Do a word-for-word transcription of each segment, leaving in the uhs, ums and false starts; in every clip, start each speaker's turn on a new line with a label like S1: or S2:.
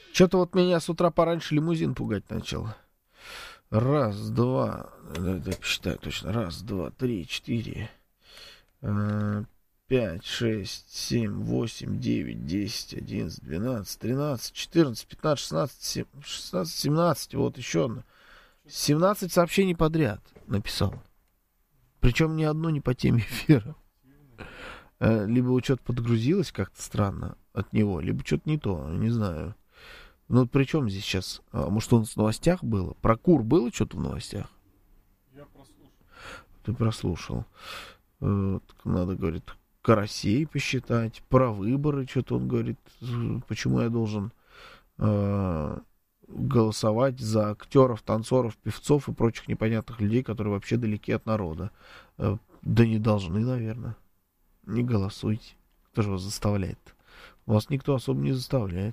S1: Что-то вот меня с утра пораньше лимузин пугать начал. Раз, два, да, да, посчитаю точно. Раз, два, три, четыре, э, пять, шесть, семь, восемь, девять, десять, одиннадцать, двенадцать, тринадцать, четырнадцать, пятнадцать, шестнадцать, шестнадцать, семнадцать. Вот еще одно. семнадцать сообщений подряд написал. Причем ни одно не по теме эфира. Либо вот что-то подгрузилось как-то странно от него, либо что-то не то, не знаю. Ну, при чем здесь сейчас? А, может, он в новостях было? Про кур было что-то в новостях?
S2: Я прослушал.
S1: Ты прослушал. Э, надо, говорит, карасей посчитать. Про выборы что-то он говорит. Почему я должен э, голосовать за актеров, танцоров, певцов и прочих непонятных людей, которые вообще далеки от народа? Э, да не должны, наверное. Не голосуйте. Кто же вас заставляет? Вас никто особо не заставляет.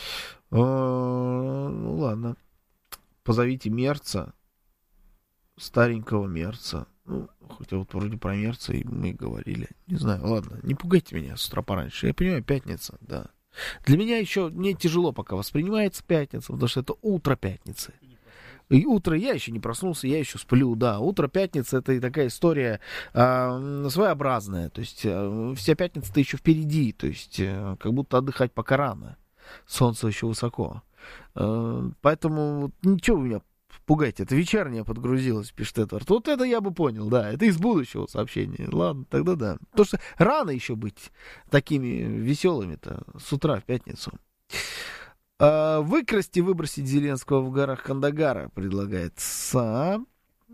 S1: А, ну ладно. Позовите Мерца, старенького Мерца. Ну, хотя вот вроде про Мерца и мы говорили. Не знаю, ладно, не пугайте меня с утра пораньше. Я понимаю, пятница, да. Для меня еще не тяжело пока воспринимается пятница, потому что это утро пятницы. И утро я еще не проснулся, я еще сплю, да. Утро пятницы — это и такая история э, своеобразная. То есть э, вся пятница-то еще впереди. То есть э, как будто отдыхать пока рано. Солнце еще высоко. Э, поэтому ничего вы меня пугайте. Это вечернее подгрузилось, пишет Эдвард. Вот это я бы понял, да. Это из будущего сообщения. Ладно, тогда да. Потому что рано еще быть такими веселыми-то с утра в пятницу. Uh, выкрасть и выбросить Зеленского в горах Кандагара, предлагает Сам.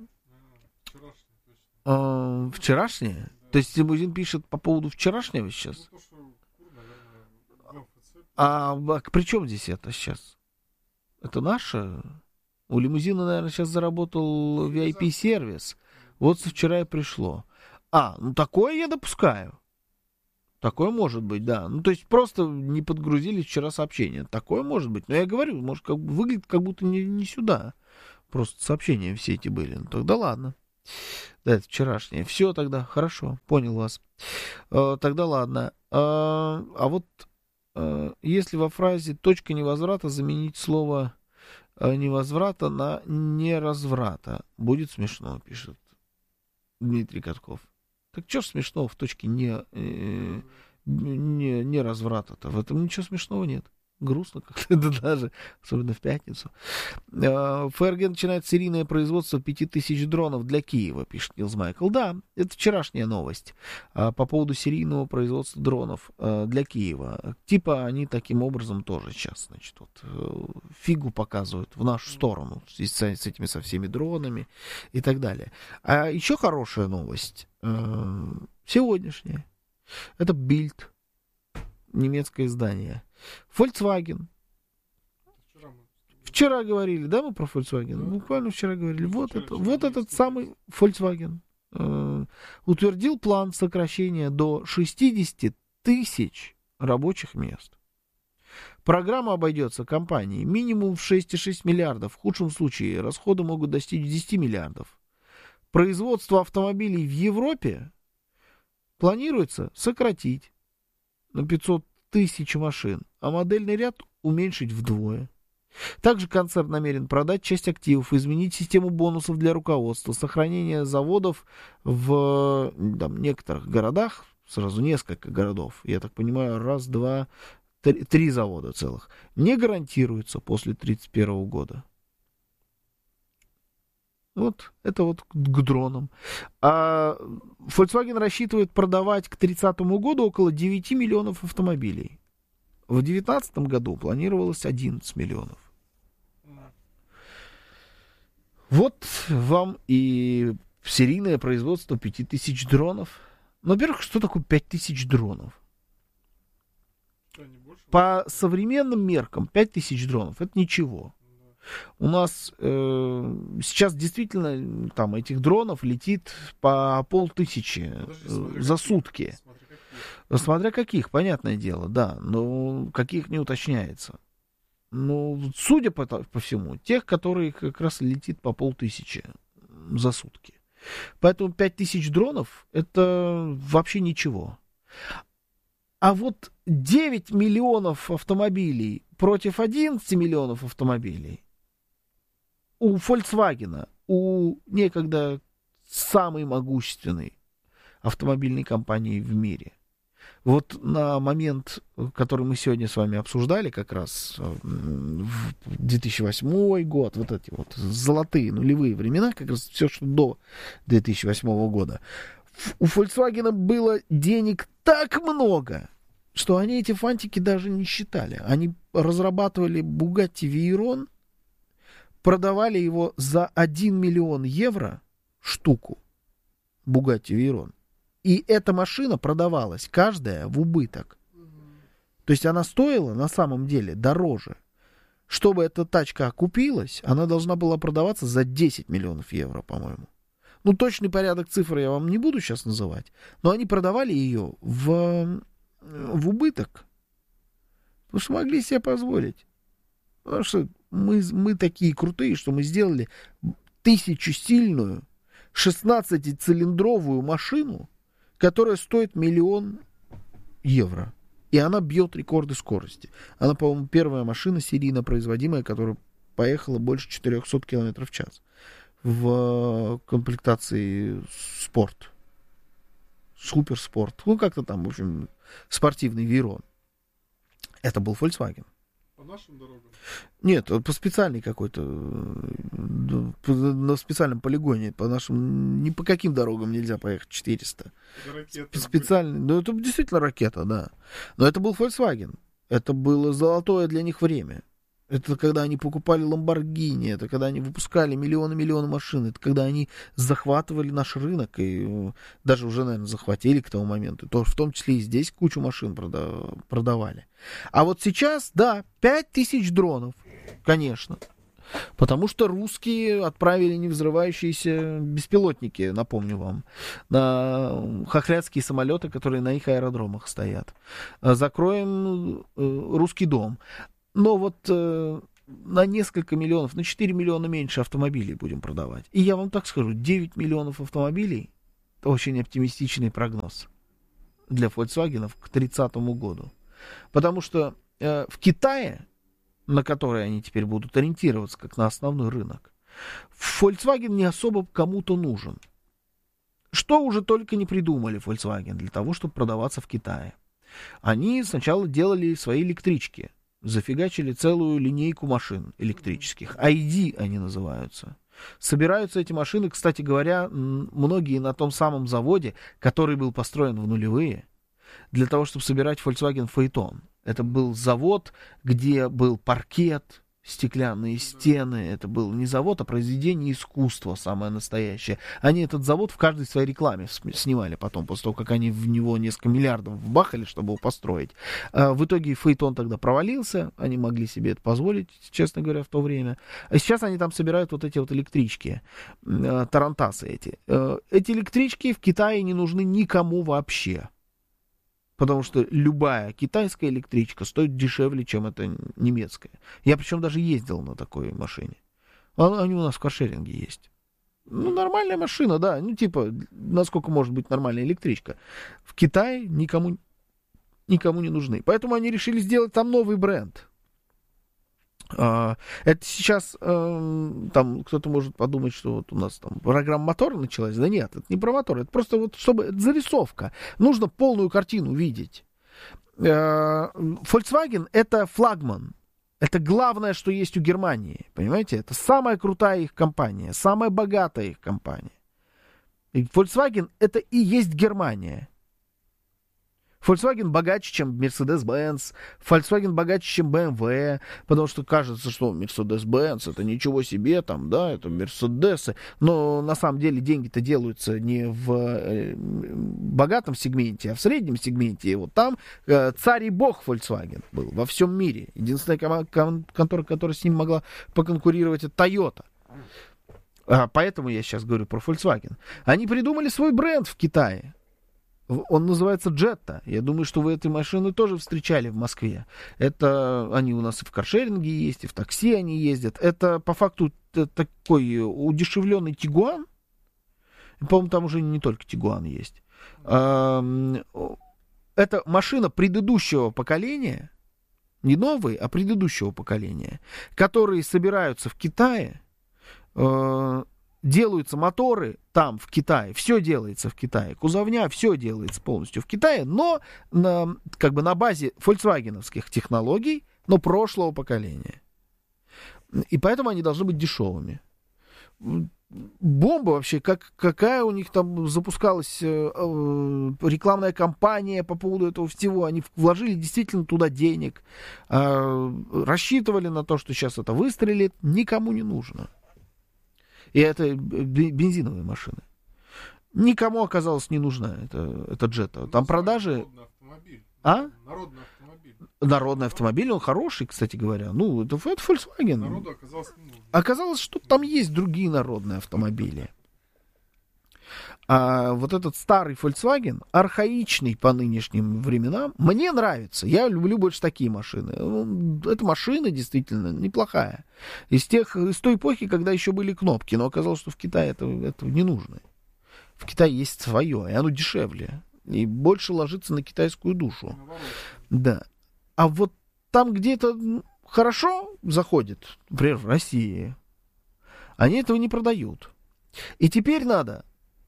S1: Uh, вчерашнее? Да. То есть лимузин пишет по поводу вчерашнего сейчас? Ну, то, что, наверное, а, а при чем здесь это сейчас? Это наше? У лимузина, наверное, сейчас заработал ви ай пи-сервис. Вот со вчера и пришло. А, ну такое я допускаю. Такое может быть, да. Ну, то есть просто не подгрузили вчера сообщения. Такое может быть. Но я говорю, может, как, выглядит, как будто не, не сюда. Просто сообщения все эти были. Ну, тогда ладно. Да, это вчерашнее. Все тогда, хорошо, понял вас. Э, тогда ладно. Э, а вот э, если во фразе «точка невозврата» заменить слово э, «невозврата» на «неразврата», будет смешно, пишет Дмитрий Катков. Так что ж смешного в точке не, э, не, не разврата-то? В этом ничего смешного нет. Грустно как-то, да, даже, особенно в пятницу. Э, ФРГ начинает серийное производство пяти тысяч дронов для Киева, пишет Нилс Майкл. Да, это вчерашняя новость э, по поводу серийного производства дронов э, для Киева. Типа они таким образом тоже сейчас, значит, вот, э, фигу показывают в нашу сторону с, с этими со всеми дронами и так далее. А еще хорошая новость э, сегодняшняя. Это Bild, немецкое издание. Volkswagen. Вчера, мы... вчера говорили, да, мы про Volkswagen? Да. Буквально вчера говорили. Вот, вчера, это, вчера вот этот самый Volkswagen э, утвердил план сокращения до шестьдесят тысяч рабочих мест. Программа обойдется компании минимум в шесть целых шесть десятых миллиардов. В худшем случае расходы могут достичь десять миллиардов. Производство автомобилей в Европе планируется сократить на пятьсот тысяч машин, а модельный ряд уменьшить вдвое. Также концерн намерен продать часть активов, изменить систему бонусов для руководства, сохранение заводов в там, некоторых городах, сразу несколько городов, я так понимаю, раз, два, три, три завода целых, не гарантируется после тридцать первого года. Вот, это вот к дронам. А Volkswagen рассчитывает продавать к тридцатому году около девять миллионов автомобилей. В две тысячи девятнадцатом году планировалось одиннадцать миллионов. Вот вам и серийное производство пяти тысяч дронов. Ну, во-первых, что такое пять тысяч дронов? По современным меркам пять тысяч дронов — это ничего. У нас э, сейчас действительно там этих дронов летит по полтысячи э, за сутки. Смотря каких. Смотря каких, понятное дело, да. Но каких не уточняется. Ну, судя по, по всему, тех, которые как раз летит по полтысячи за сутки. Поэтому пять тысяч дронов — это вообще ничего. А вот девять миллионов автомобилей против одиннадцати миллионов автомобилей у Volkswagen, у некогда самой могущественной автомобильной компании в мире. Вот на момент, который мы сегодня с вами обсуждали, как раз в две тысячи восьмой год, вот эти вот золотые нулевые времена, как раз все, что до две тысячи восьмого года, у Volkswagen было денег так много, что они эти фантики даже не считали. Они разрабатывали Bugatti Veyron, продавали его за один миллион евро штуку, Bugatti Veyron. И эта машина продавалась каждая в убыток. То есть она стоила на самом деле дороже. Чтобы эта тачка окупилась, она должна была продаваться за десять миллионов евро, по-моему. Ну, точный порядок цифр я вам не буду сейчас называть, но они продавали ее в, в убыток. Потому что могли себе позволить. Потому что мы, мы такие крутые, что мы сделали тысячусильную шестнадцатицилиндровую машину, которая стоит миллион евро. И она бьет рекорды скорости. Она, по-моему, первая машина серийно производимая, которая поехала больше четырехсот километров в час. В комплектации спорт. Суперспорт. Ну, как-то там, в общем, спортивный Veyron. Это был Volkswagen.
S2: По нашим дорогам?
S1: Нет, по специальной какой-то, на специальном полигоне, по нашим, ни по каким дорогам нельзя поехать четыреста. Специальный, ну это действительно ракета, да. Но это был Volkswagen, это было золотое для них время. Это когда они покупали Lamborghini, это когда они выпускали миллионы-миллионы машин, это когда они захватывали наш рынок, и даже уже, наверное, захватили к тому моменту. То, в том числе и здесь кучу машин прода- продавали. А вот сейчас, да, пять тысяч дронов, конечно. Потому что русские отправили невзрывающиеся беспилотники, напомню вам, на хохлядские самолеты, которые на их аэродромах стоят. Закроем русский дом. Но вот э, на несколько миллионов, на четыре миллиона меньше автомобилей будем продавать. И я вам так скажу, девять миллионов автомобилей — это очень оптимистичный прогноз для Volkswagen к тридцатому году. Потому что э, в Китае, на который они теперь будут ориентироваться как на основной рынок, Volkswagen не особо кому-то нужен. Что уже только не придумали Volkswagen для того, чтобы продаваться в Китае. Они сначала делали свои электрички. Зафигачили целую линейку машин электрических. ай ди они называются. Собираются эти машины, кстати говоря, многие на том самом заводе, который был построен в нулевые, для того, чтобы собирать Volkswagen Phaeton. Это был завод, где был паркет, стеклянные стены. Это был не завод, а произведение искусства, самое настоящее. Они этот завод в каждой своей рекламе снимали потом, после того, как они в него несколько миллиардов вбахали, чтобы его построить. В итоге Phaeton тогда провалился, они могли себе это позволить, честно говоря, в то время. А сейчас они там собирают вот эти вот электрички, тарантасы эти. Эти электрички в Китае не нужны никому вообще. Потому что любая китайская электричка стоит дешевле, чем эта немецкая. Я причем даже ездил на такой машине. Они у нас в каршеринге есть. Ну, нормальная машина, да. Ну, типа, насколько может быть нормальная электричка. В Китае никому, никому не нужны. Поэтому они решили сделать там новый бренд. Это сейчас там кто-то может подумать, что вот у нас там программа мотора началась. Да нет, это не про мотор, это просто вот чтобы это зарисовка. Нужно полную картину видеть. Volkswagen — это флагман. Это главное, что есть у Германии. Понимаете? Это самая крутая их компания, самая богатая их компания. И Volkswagen — это и есть Германия. Volkswagen богаче, чем Mercedes-Benz, Volkswagen богаче, чем бэ эм вэ, потому что кажется, что Mercedes-Benz это ничего себе, там, да, это Mercedes, но на самом деле деньги-то делаются не в богатом сегменте, а в среднем сегменте, и вот там э, царь и бог Volkswagen был во всем мире. Единственная ком- кон- контора, которая с ним могла поконкурировать, это Toyota. А, поэтому я сейчас говорю про Volkswagen. Они придумали свой бренд в Китае. Он называется Jetta. Я думаю, что вы эти машины тоже встречали в Москве. Это они у нас и в каршеринге есть, и в такси они ездят. Это по факту такой удешевленный Тигуан. По-моему, там уже не только Тигуан есть. это машина предыдущего поколения, не новые, а предыдущего поколения, которые собираются в Китае, э, делаются моторы там, в Китае, все делается в Китае, кузовня, все делается полностью в Китае, но на, как бы на базе фольксвагеновских технологий, но прошлого поколения. И поэтому они должны быть дешевыми. Бомба вообще, как, какая у них там запускалась э, э, рекламная кампания по поводу этого всего. Они вложили действительно туда денег, э, рассчитывали на то, что сейчас это выстрелит, никому не нужно. И это бензиновые машины. Никому оказалось не нужна эта, эта Jetta. Там продажи... А?
S2: Народный автомобиль.
S1: Народный автомобиль, он хороший, кстати говоря. Ну, это, это Volkswagen.
S2: Народу оказалось не нужно.
S1: Оказалось, что там есть другие народные автомобили. А вот этот старый Volkswagen, архаичный по нынешним временам, мне нравится. Я люблю больше такие машины. Эта машина действительно неплохая. Из, тех, из той эпохи, когда еще были кнопки. Но оказалось, что в Китае это, это не нужно. В Китае есть свое, и оно дешевле. И больше ложится на китайскую душу. Да. А вот там, где это хорошо заходит, например, в России, они этого не продают. И теперь надо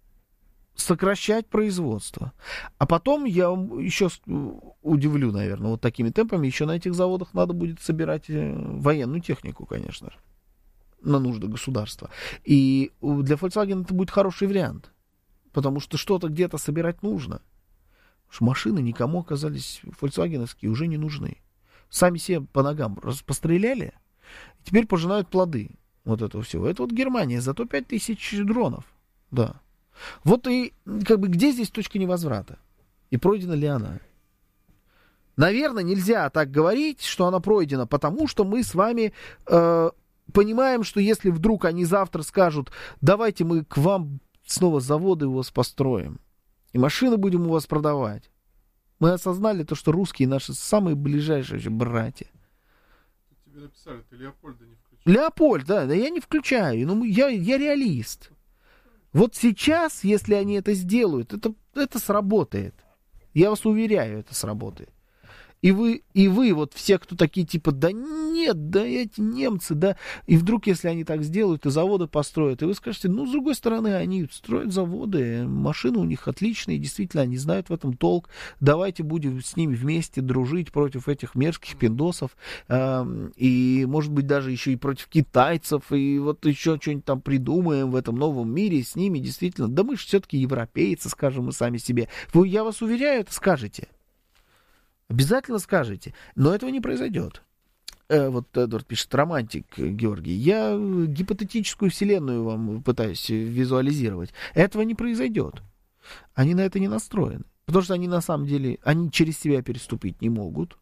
S1: сокращать производство. А потом я еще удивлю, наверное, вот такими темпами, еще на этих заводах надо будет собирать военную технику, конечно же, на нужды государства. И для Volkswagen это будет хороший вариант. Потому что что-то где-то собирать нужно. Потому что машины никому оказались фольксвагеновские уже не нужны. Сами себе по ногам постреляли, теперь пожинают плоды вот этого всего. Это вот Германия, зато пять тысяч дронов. Да. Вот и как бы где здесь точка невозврата? И пройдена ли она? Наверное, нельзя так говорить, что она пройдена, потому что мы с вами... Э, понимаем, что если вдруг они завтра скажут, давайте мы к вам снова заводы у вас построим, и машины будем у вас продавать. Мы осознали то, что русские наши самые ближайшие братья.
S2: Тебе написали, ты Леопольда не включаешь.
S1: Леопольд, да, да я не включаю, но я, я реалист. Вот сейчас, если они это сделают, это, это сработает. Я вас уверяю, это сработает. И вы, и вы, вот все, кто такие, типа, да нет, да эти немцы, да. И вдруг, если они так сделают, и заводы построят, и вы скажете, ну, с другой стороны, они строят заводы, машины у них отличные, действительно, они знают в этом толк. Давайте будем с ними вместе дружить против этих мерзких пиндосов, э, и, может быть, даже еще и против китайцев, и вот еще что-нибудь там придумаем в этом новом мире с ними, действительно. Да мы же все-таки европейцы, скажем мы сами себе. Вы, я вас уверяю, это скажете. Обязательно скажете, но этого не произойдет. Э, вот Эдвард пишет, романтик, Георгий. Я гипотетическую вселенную вам пытаюсь визуализировать. Этого не произойдет. Они на это не настроены. Потому что они на самом деле, они через себя переступить не могут.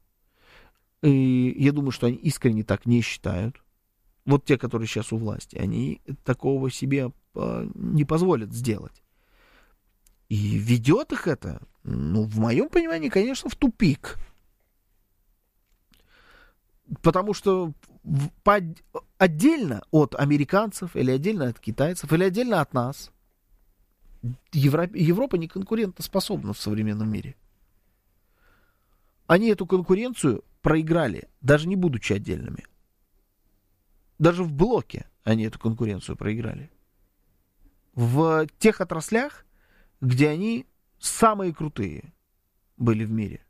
S1: И я думаю, что они искренне так не считают. Вот те, которые сейчас у власти, они такого себе э, не позволят сделать. И ведет их это, ну, в моем понимании, конечно, в тупик. Потому что в, по, отдельно от американцев, или отдельно от китайцев, или отдельно от нас, Европа, Европа не конкурентоспособна в современном мире. Они эту конкуренцию проиграли, даже не будучи отдельными. Даже в блоке они эту конкуренцию проиграли. В тех отраслях, где они самые крутые были в мире.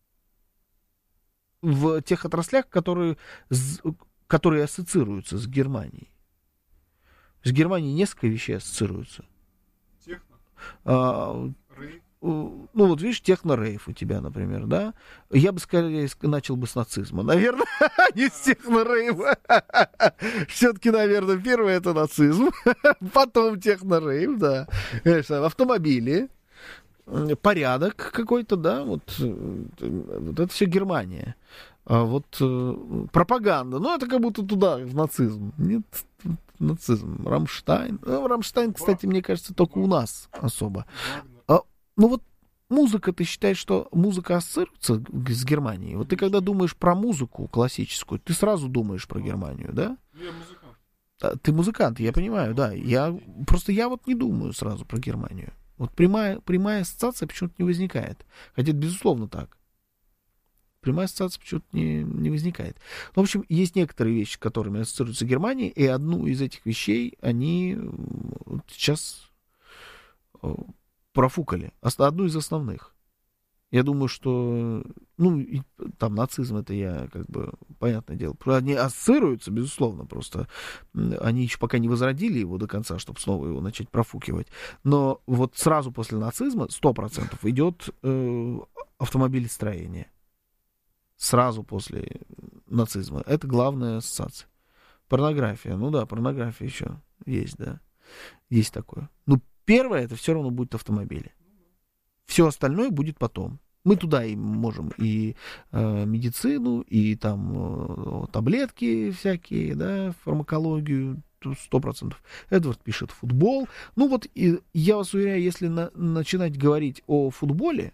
S1: В тех отраслях, которые, которые ассоциируются с Германией. С Германией несколько вещей ассоциируются.
S2: Техно?
S1: А, ну, вот видишь, техно-рейв у тебя, например, да? Я бы скорее начал бы с нацизма, наверное, не с техно-рейва. Все-таки, наверное, первое это нацизм, потом техно-рейв, да. Автомобили, порядок какой-то, да, вот, вот это все Германия. А вот пропаганда, ну, это как будто туда, в нацизм. Нет, нацизм. Рамштайн. Ну, Рамштайн, кстати, мне кажется, только у нас особо. Ну вот музыка, ты считаешь, что музыка ассоциируется с Германией? Вот ты когда думаешь про музыку классическую, ты сразу думаешь про Германию, да?
S2: Я музыкант.
S1: Ты музыкант, я понимаю, да. Я, просто я вот не думаю сразу про Германию. Вот прямая, прямая ассоциация почему-то не возникает. Хотя это безусловно так. Прямая ассоциация почему-то не, не возникает. Ну, в общем, есть некоторые вещи, с которыми ассоциируется Германия, и одну из этих вещей они вот сейчас профукали. Одну из основных. Я думаю, что, ну, и, там, нацизм, это я, как бы, понятное дело, они ассоциируются, безусловно, просто они еще пока не возродили его до конца, чтобы снова его начать профукивать. Но вот сразу после нацизма сто процентов идет э, автомобилестроение. Сразу после нацизма. Это главная ассоциация. Порнография. Ну да, порнография еще есть, да. Есть такое. Но первое, это все равно будет автомобили. Все остальное будет потом. Мы туда и можем и э, медицину, и там э, таблетки всякие, да, фармакологию, сто процентов. Эдвард пишет футбол. Ну вот, и я вас уверяю, если на, начинать говорить о футболе,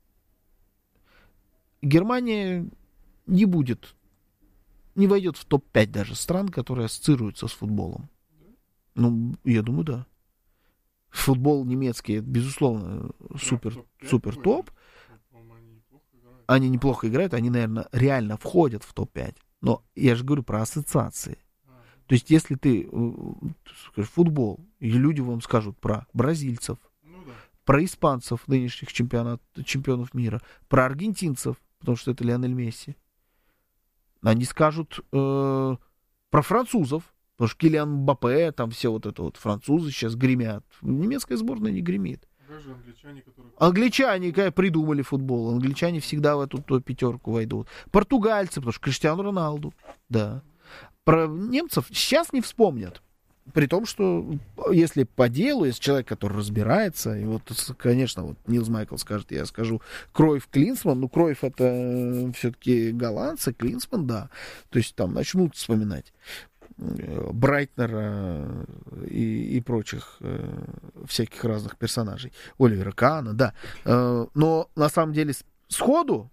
S1: Германия не будет, не войдет в топ пять даже стран, которые ассоциируются с футболом. Ну, я думаю, да. Футбол немецкий, безусловно, супер, супер топ. Они неплохо играют, они, наверное, реально входят в топ пять. Но я же говорю про ассоциации. То есть, если ты скажешь футбол, и люди вам скажут про бразильцев, ну, да. Про испанцев, нынешних чемпионат, чемпионов мира, про аргентинцев, потому что это Лионель Месси, они скажут э, про французов, потому что Килиан Мбаппе, там все вот это вот французы сейчас гремят. Немецкая сборная не гремит.
S2: Даже англичане, которые...
S1: Англичане придумали футбол. Англичане всегда в эту пятерку войдут. Португальцы, потому что Криштиану Роналду. Да. Про немцев сейчас не вспомнят. При том, что если по делу, если человек, который разбирается, и вот, конечно, вот Нилс Майкл скажет, я скажу, Кройф, Клинсман, ну, Кройф это все-таки голландцы, Клинсман, да. То есть там начнут вспоминать Брайтнера и, и прочих э, всяких разных персонажей. Оливера Каана, да. Э, но на самом деле сходу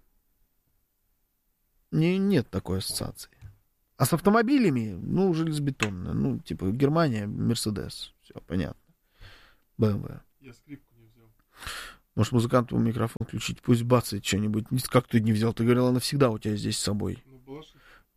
S1: не, нет такой ассоциации. А с автомобилями, ну, железобетонно. Ну, типа Германия, Мерседес. Все, понятно. бэ эм вэ.
S2: Я скрипку не взял.
S1: Может, музыканту микрофон включить, пусть бацает что-нибудь. Как ты не взял? Ты говорил, она всегда у тебя здесь с собой.
S2: Ну, балаши.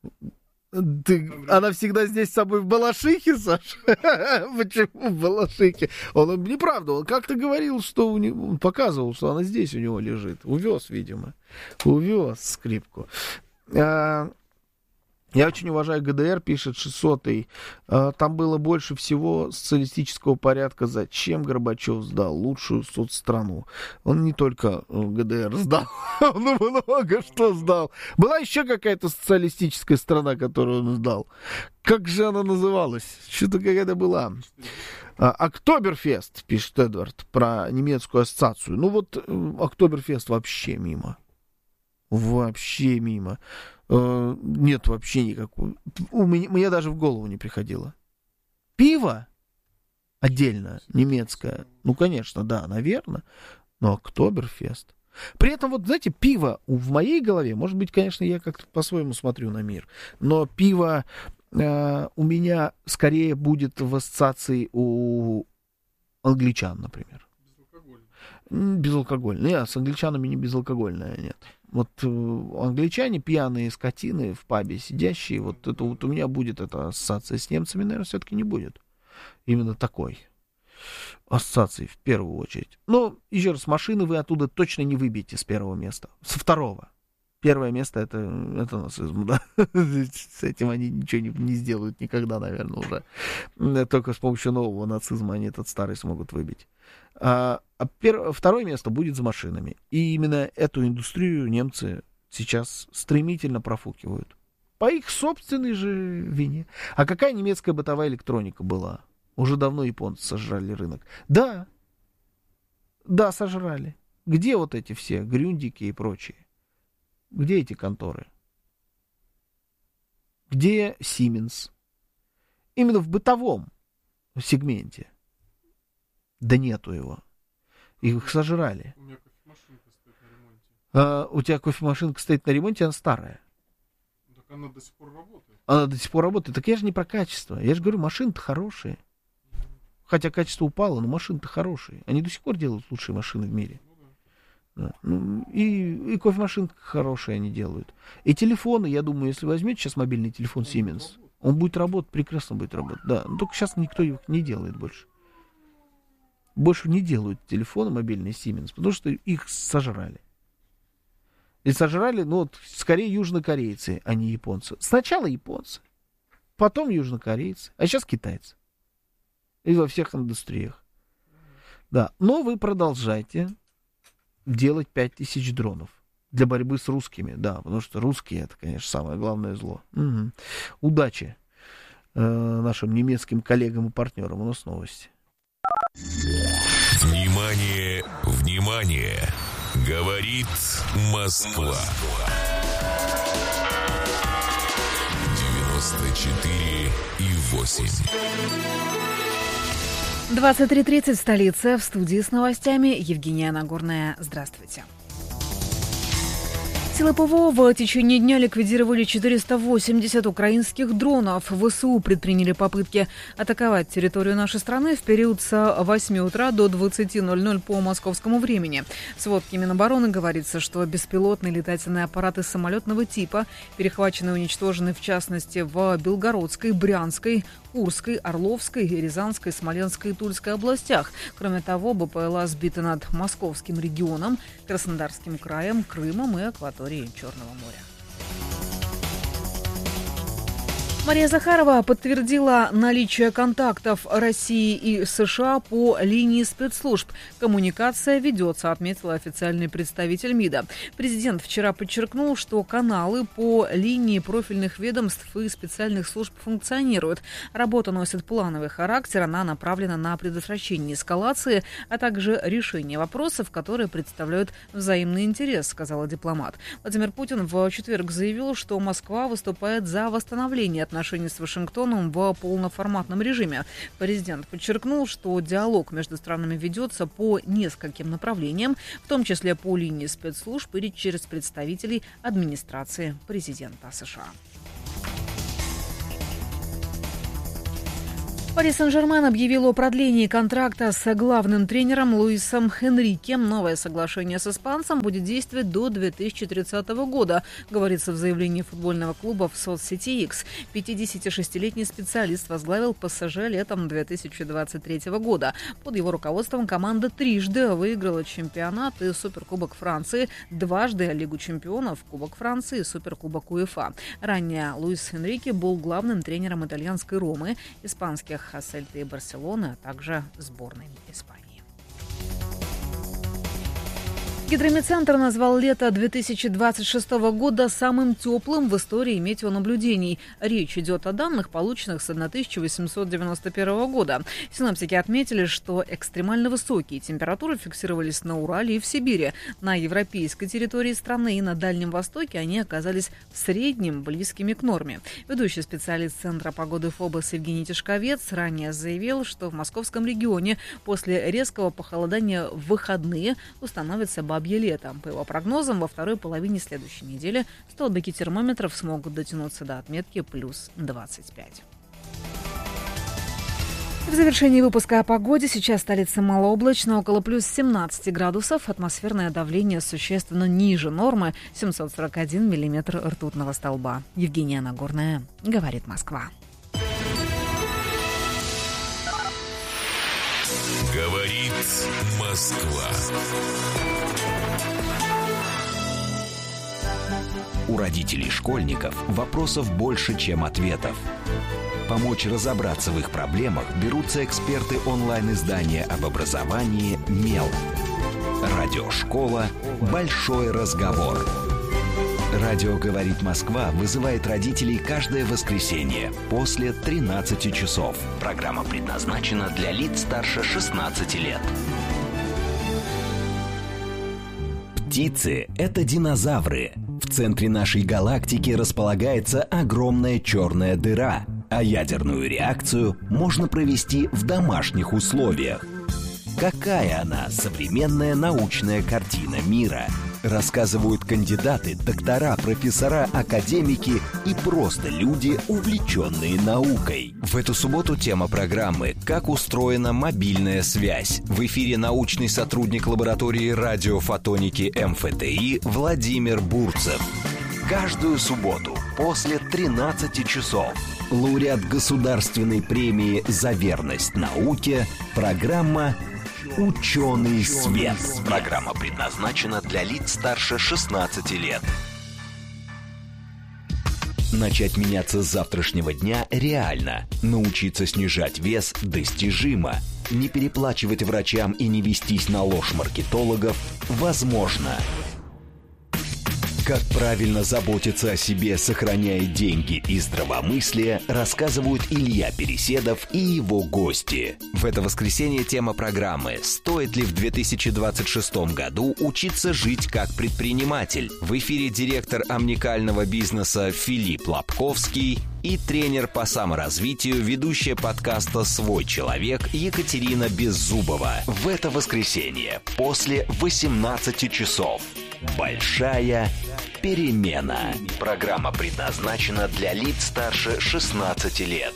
S1: Ты, она всегда здесь с собой в Балашихе, Саша? Почему в Балашихе? Он, неправда, он как-то говорил, что у него, он показывал, что она здесь у него лежит. Увез, видимо. Увез скрипку. А, я очень уважаю гэ дэ эр, пишет шестисотый. А, там было больше всего социалистического порядка. Зачем Горбачев сдал лучшую соцстрanu? Он не только гэ дэ эр сдал, он много что сдал. Была еще какая-то социалистическая страна, которую он сдал. Как же она называлась? Что-то какая-то была. А, Октоберфест, пишет Эдвард, про немецкую ассоциацию. Ну вот Октоберфест вообще мимо. Вообще мимо. Uh, нет вообще никакого. У меня, мне даже в голову не приходило. Пиво отдельно, немецкое. Ну, конечно, да, наверное. Но Октоберфест. При этом, вот, знаете, пиво в моей голове, может быть, конечно, я как-то по-своему смотрю на мир, но пиво uh, у меня скорее будет в ассоциации у англичан, например. Безалкогольное. Безалкогольное. Нет, с англичанами не безалкогольное, нет. Вот э, англичане, пьяные скотины в пабе сидящие, вот это вот у меня будет эта ассоциация. С немцами, наверное, все-таки не будет. Именно такой ассоциации в первую очередь. Но, еще раз, машины вы оттуда точно не выбьете с первого места. Со второго. Первое место это, это нацизм, да. С этим они ничего не, не сделают никогда, наверное, уже. Только с помощью нового нацизма они этот старый смогут выбить. А, а пер... второе место будет за машинами. И именно эту индустрию немцы сейчас стремительно профукивают. По их собственной же вине. А какая немецкая бытовая электроника была? Уже давно японцы сожрали рынок. Да. Да, сожрали. Где вот эти все грюндики и прочие? Где эти конторы? Где Siemens? Именно в бытовом сегменте. Да нету его. Их сожрали.
S2: У меня кофемашинка стоит на ремонте.
S1: А, у тебя кофемашинка стоит на ремонте, она старая.
S2: Так она до сих пор работает.
S1: Она до сих пор работает. Так я же не про качество. Я же говорю, машины-то хорошие. Хотя качество упало, но машины-то хорошие. Они до сих пор делают лучшие машины в мире. Да. Ну, и, и кофемашинки хорошие они делают. И телефоны, я думаю, если возьмете сейчас мобильный телефон Siemens, он будет работать, прекрасно будет работать. Да, но только сейчас никто их не делает больше. Больше не делают телефоны мобильные Siemens, потому что их сожрали. И сожрали, ну вот, скорее южнокорейцы, а не японцы. Сначала японцы, потом южнокорейцы, а сейчас китайцы. И во всех индустриях. Да, но вы продолжайте делать пять тысяч дронов для борьбы с русскими, да, потому что русские — это, конечно, самое главное зло. Угу. Удачи э, нашим немецким коллегам и партнерам. У нас новости.
S3: Внимание, внимание! Говорит Москва. девяносто четыре и восемь.
S4: двадцать три тридцать в столице. В студии с новостями Евгения Нагорная. Здравствуйте. Силы ПВО в течение дня ликвидировали четыреста восемьдесят украинских дронов. ВСУ предприняли попытки атаковать территорию нашей страны в период с восьми утра до двадцати ноль-ноль по московскому времени. В сводке Минобороны говорится, что беспилотные летательные аппараты самолетного типа перехвачены и уничтожены в частности в Белгородской, Брянской, Курской, Орловской, Рязанской, Смоленской и Тульской областях. Кроме того, БПЛА сбиты над Московским регионом, Краснодарским краем, Крымом и акваторией Черного моря. Мария Захарова подтвердила наличие контактов России и США по линии спецслужб. Коммуникация ведется, отметила официальный представитель МИДа. Президент вчера подчеркнул, что каналы по линии профильных ведомств и специальных служб функционируют. Работа носит плановый характер, она направлена на предотвращение эскалации, а также решение вопросов, которые представляют взаимный интерес, сказала дипломат. Владимир Путин в четверг заявил, что Москва выступает за восстановление отношений отношений с Вашингтоном в полноформатном режиме. Президент подчеркнул, что диалог между странами ведется по нескольким направлениям, в том числе по линии спецслужб или через представителей администрации президента США. Пари Сен-Жермен объявил о продлении контракта с главным тренером Луисом Энрике. Новое соглашение с испанцем будет действовать до две тысячи тридцатого года, говорится в заявлении футбольного клуба в соцсети X. пятидесятишестилетний специалист возглавил ПСЖ летом две тысячи двадцать третьего года. Под его руководством команда трижды выиграла чемпионат и Суперкубок Франции, дважды Лигу чемпионов, Кубок Франции и Суперкубок УЕФА. Ранее Луис Энрике был главным тренером итальянской Ромы, испанских Сельты и Барселоны, а также сборной Испании. Гидромедцентр назвал лето две тысячи двадцать шестого года самым теплым в истории метеонаблюдений. Речь идет о данных, полученных с тысяча восемьсот девяносто первого года. Синоптики отметили, что экстремально высокие температуры фиксировались на Урале и в Сибири. На европейской территории страны и на Дальнем Востоке они оказались в среднем близкими к норме. Ведущий специалист Центра погоды ФОБОС Евгений Тишковец ранее заявил, что в московском регионе после резкого похолодания в выходные установится бабье лето. По его прогнозам, во второй половине следующей недели столбики термометров смогут дотянуться до отметки плюс двадцать пять. В завершении выпуска о погоде. Сейчас столица малооблачно, около плюс семнадцати градусов. Атмосферное давление существенно ниже нормы, семьсот сорок один миллиметр ртутного столба. Евгения Нагорная, говорит Москва.
S3: Говорит Москва.
S5: У родителей школьников вопросов больше, чем ответов. Помочь разобраться в их проблемах берутся эксперты онлайн-издания об образовании «Мел». Радиошкола «Большой разговор». Радио «Говорит Москва» вызывает родителей каждое воскресенье после тринадцати часов. Программа предназначена для лиц старше шестнадцати лет. Птицы — это динозавры. В центре нашей галактики располагается огромная черная дыра, а ядерную реакцию можно провести в домашних условиях. Какая она, современная научная картина мира? Рассказывают кандидаты, доктора, профессора, академики и просто люди, увлеченные наукой. В эту субботу тема программы «Как устроена мобильная связь». В эфире научный сотрудник лаборатории радиофотоники эм эф тэ и Владимир Бурцев. Каждую субботу после тринадцати часов лауреат государственной премии «За верность науке» программа «Ученый свет». Программа предназначена для лиц старше шестнадцати лет. Начать меняться с завтрашнего дня реально. Научиться снижать вес достижимо. Не переплачивать врачам и не вестись на ложь маркетологов возможно. Как правильно заботиться о себе, сохраняя деньги и здравомыслие, рассказывают Илья Переседов и его гости. В это воскресенье тема программы «Стоит ли в две тысячи двадцать шестом году учиться жить как предприниматель?» В эфире директор омникального бизнеса Филипп Лобковский и тренер по саморазвитию, ведущая подкаста «Свой человек» Екатерина Беззубова. В это воскресенье после восемнадцати часов. Большая перемена. Программа предназначена для лиц старше шестнадцати лет.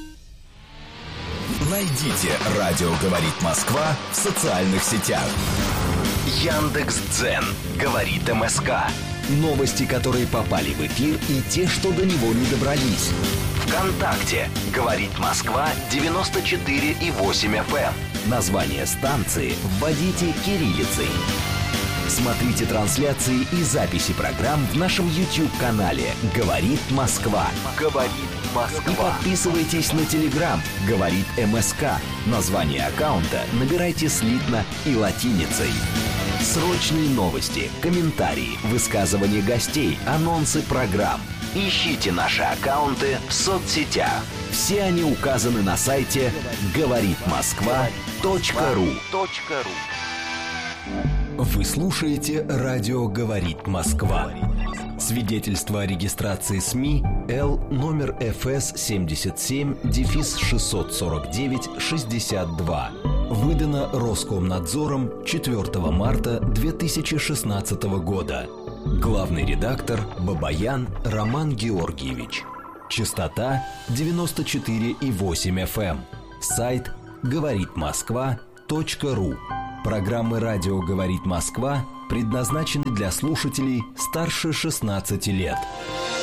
S3: Найдите «Радио говорит Москва» в социальных сетях.
S5: Яндекс.Дзен. Говорит эм эс ка. Новости, которые попали в эфир, и те, что до него не добрались. ВКонтакте. Говорит Москва девяносто четыре и восемь эф эм. Название станции вводите кириллицей. Смотрите трансляции и записи программ в нашем YouTube-канале «Говорит Москва». «Говорит Москва». И подписывайтесь на Telegram «Говорит эм эс ка». Название аккаунта набирайте слитно и латиницей. Срочные новости, комментарии, высказывания гостей, анонсы программ. Ищите наши аккаунты в соцсетях. Все они указаны на сайте говорит москва точка ру. Вы слушаете «Радио говорит Москва». Свидетельство о регистрации СМИ Л номер эф эс семьдесят семь шестьсот сорок девять шестьдесят два. Выдано Роскомнадзором четвёртого марта две тысячи шестнадцатого года. Главный редактор Бабаян Роман Георгиевич. Частота девяносто четыре и восемь эф эм. Сайт говорит москва точка ру. Программы «Радио говорит Москва» предназначены для слушателей старше шестнадцати лет.